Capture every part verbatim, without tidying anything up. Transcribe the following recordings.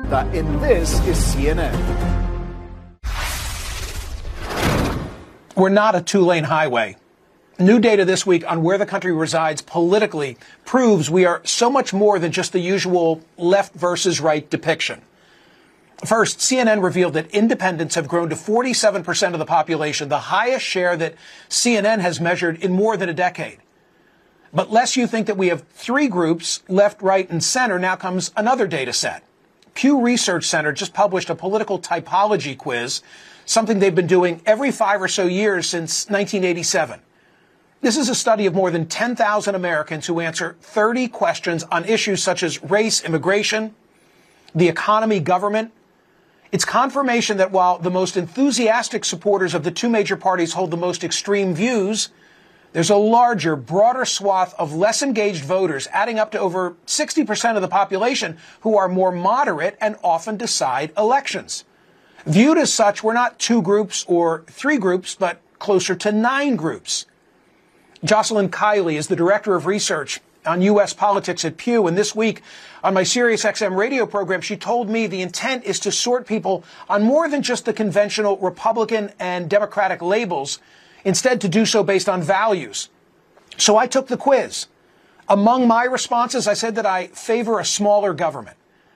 America, and this is C N N. We're not a two-lane highway. New data this week on where the country resides politically proves we are so much more than just the usual left versus right depiction. First, C N N revealed that independents have grown to forty-seven percent of the population, the highest share that C N N has measured in more than a decade. But lest you think that we have three groups, left, right, and center, now comes another data set. Pew Research Center just published a political typology quiz, something they've been doing every five or so years since nineteen eighty-seven. This is a study of more than ten thousand Americans who answer thirty questions on issues such as race, immigration, the economy, government. It's confirmation that while the most enthusiastic supporters of the two major parties hold the most extreme views, there's a larger, broader swath of less engaged voters, adding up to over sixty percent of the population, who are more moderate and often decide elections. Viewed as such, we're not two groups or three groups, but closer to nine groups. Jocelyn Kiley is the director of research on U S politics at Pew, and this week on my SiriusXM radio program, she told me the intent is to sort people on more than just the conventional Republican and Democratic labels, instead to do so based on values. So I took the quiz. Among my responses, I said that I favor a smaller government.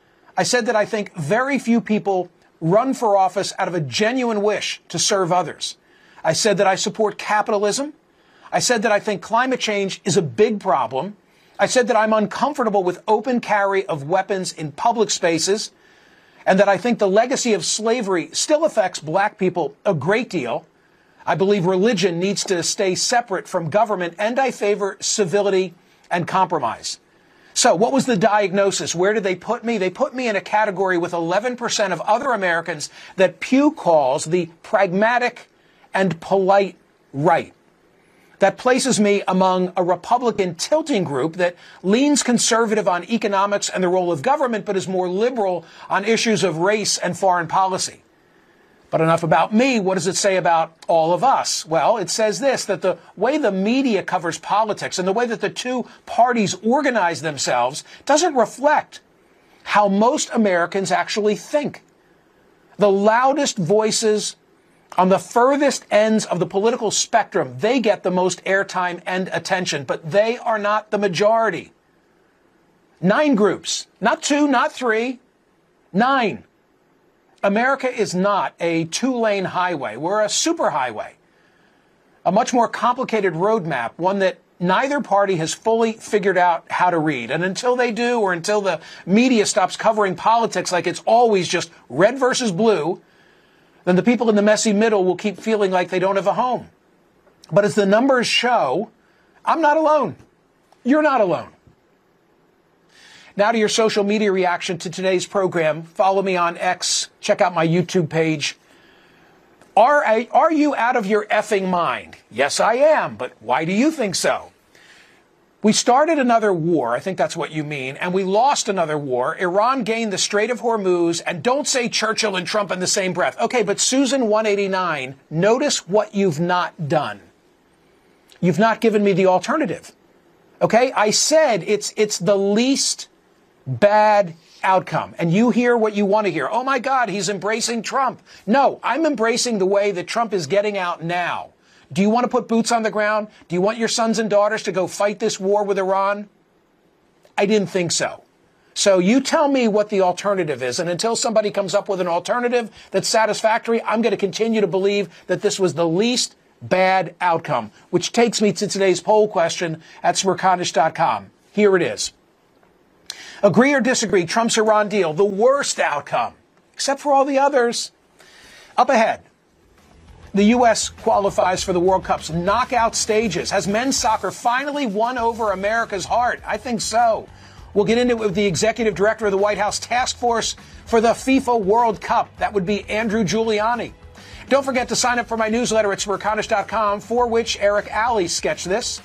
I said that I think very few people run for office out of a genuine wish to serve others. I said that I support capitalism. I said that I think climate change is a big problem. I said that I'm uncomfortable with open carry of weapons in public spaces, and that I think the legacy of slavery still affects black people a great deal. I believe religion needs to stay separate from government, and I favor civility and compromise. So what was the diagnosis? Where did they put me? They put me in a category with eleven percent of other Americans that Pew calls the pragmatic and polite right. That places me among a Republican tilting group that leans conservative on economics and the role of government, but is more liberal on issues of race and foreign policy. But enough about me. What does it say about all of us? Well, it says this, that the way the media covers politics and the way that the two parties organize themselves doesn't reflect how most Americans actually think. The loudest voices on the furthest ends of the political spectrum, they get the most airtime and attention, but they are not the majority. Nine groups, not two, not three, nine. America is not a two-lane highway. We're a superhighway, a much more complicated roadmap, one that neither party has fully figured out how to read. And until they do, or until the media stops covering politics like it's always just red versus blue, then the people in the messy middle will keep feeling like they don't have a home. But as the numbers show, I'm not alone. You're not alone. Now to your social media reaction to today's program. Follow me on X. Check out my YouTube page. Are, are you out of your effing mind? Yes, I am. But why do you think so? We started another war, I think that's what you mean, and we lost another war. Iran gained the Strait of Hormuz, and don't say Churchill and Trump in the same breath. Okay, but Susan one eighty-nine, notice what you've not done. You've not given me the alternative. Okay, I said it's it's the least bad outcome, and you hear what you want to hear. Oh my God, he's embracing Trump. No, I'm embracing the way that Trump is getting out now. Do you want to put boots on the ground? Do you want your sons and daughters to go fight this war with Iran? I didn't think so. So you tell me what the alternative is, and until somebody comes up with an alternative that's satisfactory, I'm going to continue to believe that this was the least bad outcome, which takes me to today's poll question at Smerconish dot com. Here it is. Agree or disagree, Trump's Iran deal, the worst outcome, except for all the others. Up ahead. The U S qualifies for the World Cup's knockout stages. Has men's soccer finally won over America's heart? I think so. We'll get into it with the executive director of the White House Task Force for the FIFA World Cup. That would be Andrew Giuliani. Don't forget to sign up for my newsletter at Smerconish dot com, for which Eric Alley sketched this.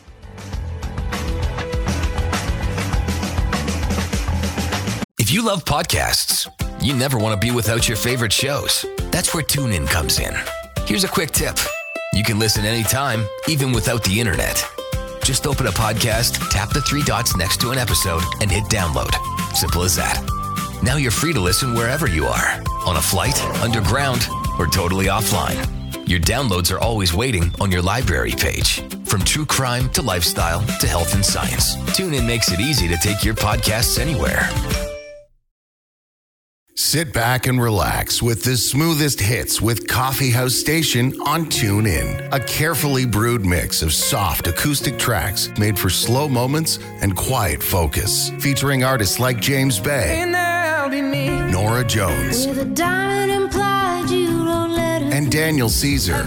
If you love podcasts, you never want to be without your favorite shows. That's where TuneIn comes in. Here's a quick tip. You can listen anytime, even without the internet. Just open a podcast, tap the three dots next to an episode, and hit download. Simple as that. Now you're free to listen wherever you are, on a flight, underground, or totally offline. Your downloads are always waiting on your library page. From true crime to lifestyle to health and science, TuneIn makes it easy to take your podcasts anywhere. Sit back and relax with the smoothest hits with Coffee House Station on TuneIn. A carefully brewed mix of soft acoustic tracks made for slow moments and quiet focus. Featuring artists like James Bay, Nora Jones, and Daniel Caesar.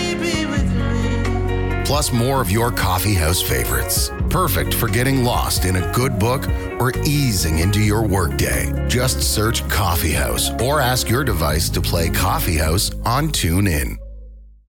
Plus more of your coffee house favorites. Perfect for getting lost in a good book or easing into your workday. Just search Coffee House or ask your device to play Coffee House on TuneIn.